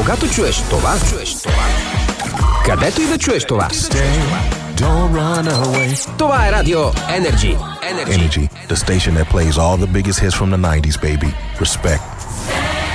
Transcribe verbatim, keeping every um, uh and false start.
Когато чуеш това, чуеш това. Където и да чуеш това. Don't run away. Това е Радио Energy. Energy. Energy, the station that plays all the biggest hits from the nineties, baby. Respect.